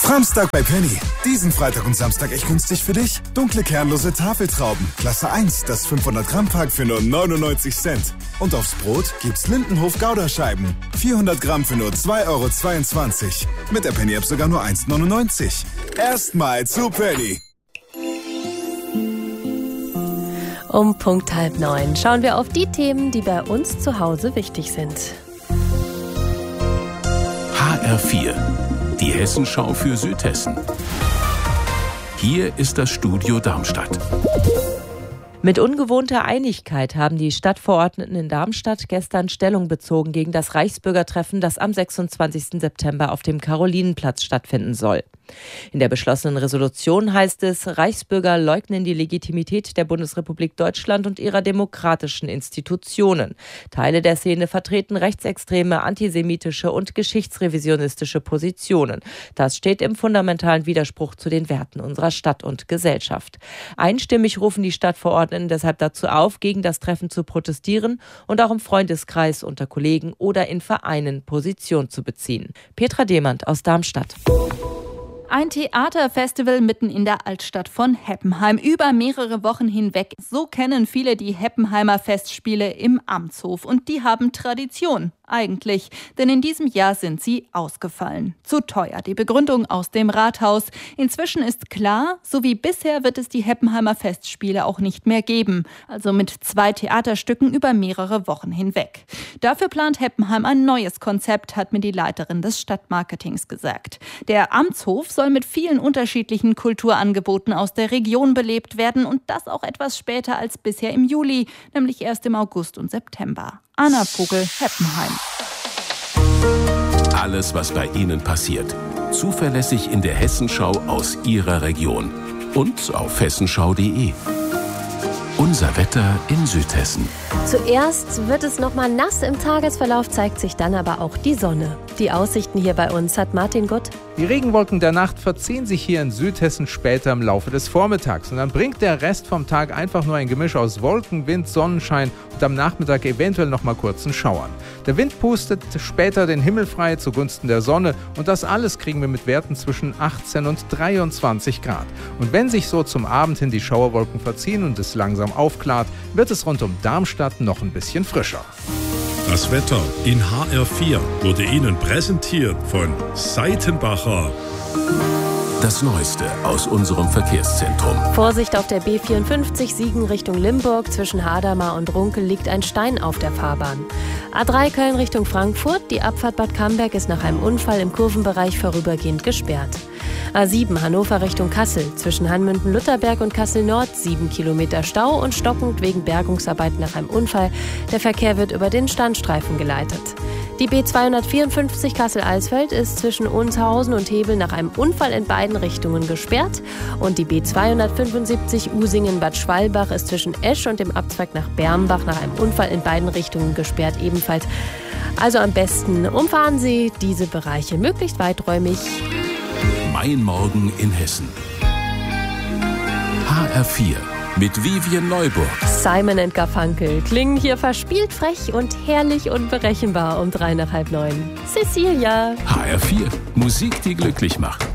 Samstag bei Penny. Diesen Freitag und Samstag echt günstig für dich. Dunkle kernlose Tafeltrauben, Klasse 1, das 500 Gramm Pack für nur 99 Cent. Und aufs Brot gibt's Lindenhof Gouda-Scheiben. 400 Gramm für nur 2,22 €. Mit der Penny-App sogar nur 1,99 €. Erstmal zu Penny. Um Punkt 8:30 schauen wir auf die Themen, die bei uns zu Hause wichtig sind. HR4, die Hessenschau für Südhessen. Hier ist das Studio Darmstadt. Mit ungewohnter Einigkeit haben die Stadtverordneten in Darmstadt gestern Stellung bezogen gegen das Reichsbürgertreffen, das am 26. September auf dem Karolinenplatz stattfinden soll. In der beschlossenen Resolution heißt es, Reichsbürger leugnen die Legitimität der Bundesrepublik Deutschland und ihrer demokratischen Institutionen. Teile der Szene vertreten rechtsextreme, antisemitische und geschichtsrevisionistische Positionen. Das steht im fundamentalen Widerspruch zu den Werten unserer Stadt und Gesellschaft. Einstimmig rufen die Stadtverordneten deshalb dazu auf, gegen das Treffen zu protestieren und auch im Freundeskreis, unter Kollegen oder in Vereinen Position zu beziehen. Petra Demand aus Darmstadt. Ein Theaterfestival mitten in der Altstadt von Heppenheim, über mehrere Wochen hinweg. So kennen viele die Heppenheimer Festspiele im Amtshof. Und die haben Tradition, eigentlich. Denn in diesem Jahr sind sie ausgefallen. Zu teuer, die Begründung aus dem Rathaus. Inzwischen ist klar, so wie bisher wird es die Heppenheimer Festspiele auch nicht mehr geben. Also mit 2 Theaterstücken über mehrere Wochen hinweg. Dafür plant Heppenheim ein neues Konzept, hat mir die Leiterin des Stadtmarketings gesagt. Der Amtshof soll mit vielen unterschiedlichen Kulturangeboten aus der Region belebt werden und das auch etwas später als bisher im Juli, nämlich erst im August und September. Anna Vogel, Heppenheim. Alles, was bei Ihnen passiert. Zuverlässig in der Hessenschau aus Ihrer Region. Und auf hessenschau.de. Unser Wetter in Südhessen. Zuerst wird es noch mal nass, im Tagesverlauf zeigt sich dann aber auch die Sonne. Die Aussichten hier bei uns hat Martin Gott. Die Regenwolken der Nacht verziehen sich hier in Südhessen später im Laufe des Vormittags. Und dann bringt der Rest vom Tag einfach nur ein Gemisch aus Wolken, Wind, Sonnenschein und am Nachmittag eventuell noch mal kurzen Schauern. Der Wind pustet später den Himmel frei zugunsten der Sonne und das alles kriegen wir mit Werten zwischen 18 und 23 Grad. Und wenn sich so zum Abend hin die Schauerwolken verziehen und es langsam aufklart, wird es rund um Darmstadt noch ein bisschen frischer. Das Wetter in HR4 wurde Ihnen präsentiert von Seitenbacher. Das Neueste aus unserem Verkehrszentrum. Vorsicht auf der B54 Siegen Richtung Limburg. Zwischen Hadamar und Runkel liegt ein Stein auf der Fahrbahn. A3 Köln Richtung Frankfurt. Die Abfahrt Bad Camberg ist nach einem Unfall im Kurvenbereich vorübergehend gesperrt. A7 Hannover Richtung Kassel. Zwischen Hanmünden-Lutherberg und Kassel-Nord 7 Kilometer Stau und stockend wegen Bergungsarbeiten nach einem Unfall. Der Verkehr wird über den Standstreifen geleitet. Die B254 Kassel-Alsfeld ist zwischen Onshausen und Hebel nach einem Unfall in beiden Richtungen gesperrt. Und die B275 Usingen-Bad Schwalbach ist zwischen Esch und dem Abzweig nach Bermbach nach einem Unfall in beiden Richtungen gesperrt ebenfalls. Also am besten umfahren Sie diese Bereiche möglichst weiträumig. Mein Morgen in Hessen. HR4 mit Vivian Neuburg. Simon & Garfunkel klingen hier verspielt, frech und herrlich unberechenbar um 8:03. Cecilia. HR4, Musik, die glücklich macht.